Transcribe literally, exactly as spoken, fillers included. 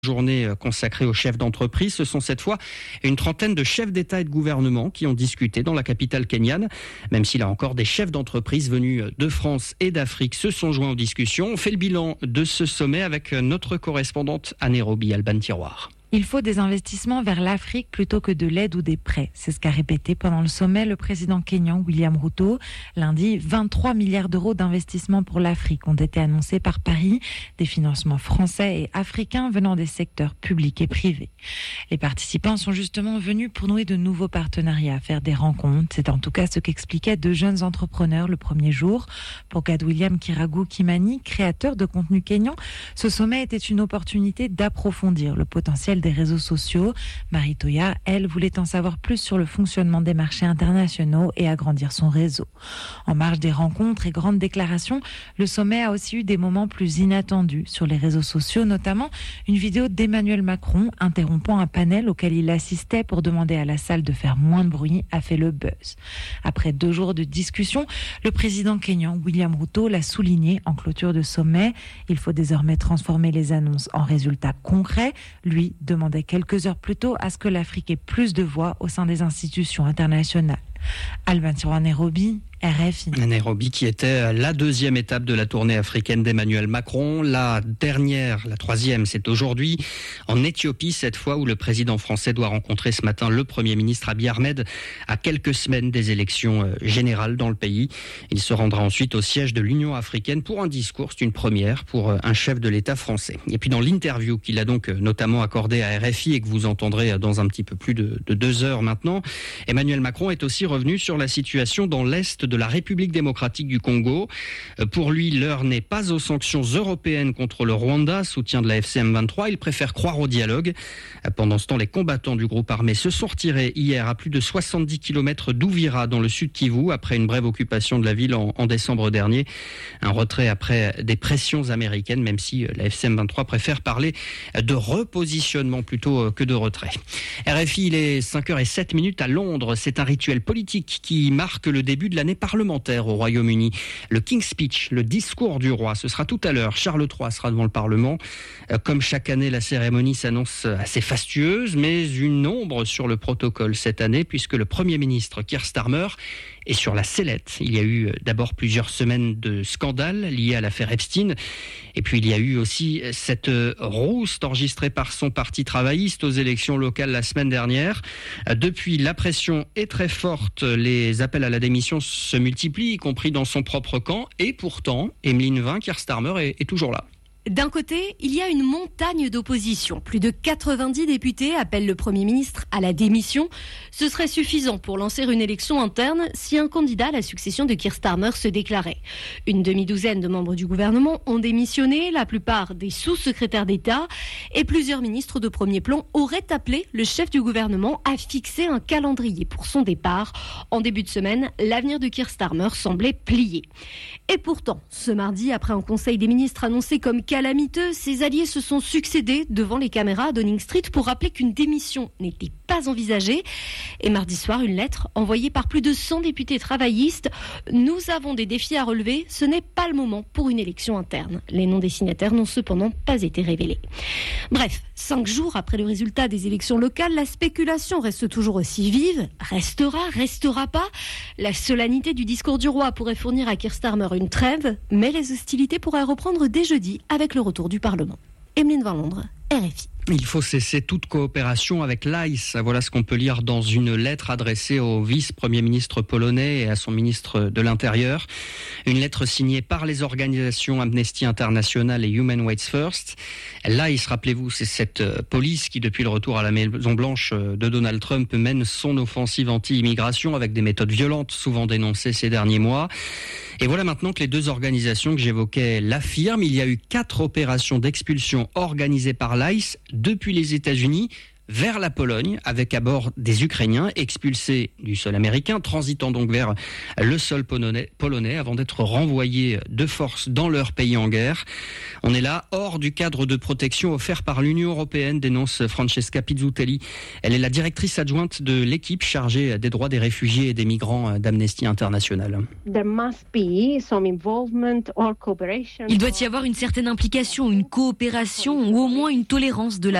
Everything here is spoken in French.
Journée consacrée aux chefs d'entreprise. Ce sont cette fois une trentaine de chefs d'État et de gouvernement qui ont discuté dans la capitale kenyane. Même s'il y a encore des chefs d'entreprise venus de France et d'Afrique se sont joints aux discussions. On fait le bilan de ce sommet avec notre correspondante à Nairobi, Alban Tiroir. Il faut des investissements vers l'Afrique plutôt que de l'aide ou des prêts. C'est ce qu'a répété pendant le sommet le président kényan William Ruto. Lundi, vingt-trois milliards d'euros d'investissements pour l'Afrique ont été annoncés par Paris. Des financements français et africains venant des secteurs publics et privés. Les participants sont justement venus pour nouer de nouveaux partenariats, faire des rencontres. C'est en tout cas ce qu'expliquaient deux jeunes entrepreneurs le premier jour. Pour Gad William Kiragu Kimani, créateur de contenu kényan, ce sommet était une opportunité d'approfondir le potentiel des réseaux sociaux. Marie Toya, elle, voulait en savoir plus sur le fonctionnement des marchés internationaux et agrandir son réseau. En marge des rencontres et grandes déclarations, le sommet a aussi eu des moments plus inattendus sur les réseaux sociaux, notamment une vidéo d'Emmanuel Macron interrompant un panel auquel il assistait pour demander à la salle de faire moins de bruit a fait le buzz. Après deux jours de discussion, le président kényan William Ruto l'a souligné en clôture de sommet. Il faut désormais transformer les annonces en résultats concrets. Lui demandait quelques heures plus tôt à ce que l'Afrique ait plus de voix au sein des institutions internationales. Alban Tiroir, Nairobi, R F I. Nairobi qui était la deuxième étape de la tournée africaine d'Emmanuel Macron. La dernière, la troisième, c'est aujourd'hui en Éthiopie, cette fois où le président français doit rencontrer ce matin le Premier ministre Abiy Ahmed à quelques semaines des élections générales dans le pays. Il se rendra ensuite au siège de l'Union africaine pour un discours, c'est une première pour un chef de l'État français. Et puis dans l'interview qu'il a donc notamment accordée à R F I et que vous entendrez dans un petit peu plus de, de deux heures maintenant, Emmanuel Macron est aussi revenu sur la situation dans l'Est de la République démocratique du Congo. Pour lui, l'heure n'est pas aux sanctions européennes contre le Rwanda, soutien de la F C M vingt-trois. Il préfère croire au dialogue. Pendant ce temps, les combattants du groupe armé se sont retirés hier à plus de soixante-dix kilomètres d'Ouvira, dans le sud Kivu, après une brève occupation de la ville en, en décembre dernier. Un retrait après des pressions américaines, même si la F C M vingt-trois préfère parler de repositionnement plutôt que de retrait. R F I, il est cinq heures zéro sept minutes à Londres. C'est un rituel politique qui marque le début de l'année parlementaire au Royaume-Uni. Le King's Speech, le discours du roi, ce sera tout à l'heure. Charles trois sera devant le Parlement. Comme chaque année, la cérémonie s'annonce assez fastueuse, mais une ombre sur le protocole cette année, puisque le Premier ministre Keir Starmer est sur la sellette. Il y a eu d'abord plusieurs semaines de scandales liés à l'affaire Epstein. Et puis il y a eu aussi cette rouste enregistrée par son parti travailliste aux élections locales la semaine dernière. Depuis, la pression est très forte. Les appels à la démission se multiplient, y compris dans son propre camp. Et pourtant, Emeline Vin, Keir Starmer est, est toujours là. D'un côté, il y a une montagne d'opposition. Plus de quatre-vingt-dix députés appellent le Premier ministre à la démission. Ce serait suffisant pour lancer une élection interne si un candidat à la succession de Keir Starmer se déclarait. Une demi-douzaine de membres du gouvernement ont démissionné, la plupart des sous-secrétaires d'État, et plusieurs ministres de premier plan auraient appelé le chef du gouvernement à fixer un calendrier pour son départ. En début de semaine, l'avenir de Keir Starmer semblait plié. Et pourtant, ce mardi, après un conseil des ministres annoncé comme calamiteux, ses alliés se sont succédés devant les caméras à Downing Street pour rappeler qu'une démission n'était pas envisagée. Et mardi soir, une lettre envoyée par plus de cent députés travaillistes. Nous avons des défis à relever, ce n'est pas le moment pour une élection interne. Les noms des signataires n'ont cependant pas été révélés. Bref, cinq jours après le résultat des élections locales, la spéculation reste toujours aussi vive. Restera, restera pas. La solennité du discours du roi pourrait fournir à Keir Starmer une trêve, mais les hostilités pourraient reprendre dès jeudi avec le retour du Parlement. Emeline Vin, Londres, R F I. Il faut cesser toute coopération avec l'I C E. Voilà ce qu'on peut lire dans une lettre adressée au vice-premier ministre polonais et à son ministre de l'Intérieur. Une lettre signée par les organisations Amnesty International et Human Rights First. L'I C E, rappelez-vous, c'est cette police qui, depuis le retour à la Maison-Blanche de Donald Trump, mène son offensive anti-immigration avec des méthodes violentes, souvent dénoncées ces derniers mois. Et voilà maintenant que les deux organisations que j'évoquais l'affirment. Il y a eu quatre opérations d'expulsion organisées par l'I C E depuis les États-Unis vers la Pologne avec à bord des Ukrainiens expulsés du sol américain, transitant donc vers le sol polonais, polonais avant d'être renvoyés de force dans leur pays en guerre. On est là hors du cadre de protection offert par l'Union européenne, dénonce Francesca Pizzutelli. Elle est la directrice adjointe de l'équipe chargée des droits des réfugiés et des migrants d'Amnesty International. Il doit y avoir une certaine implication, une coopération ou au moins une tolérance de la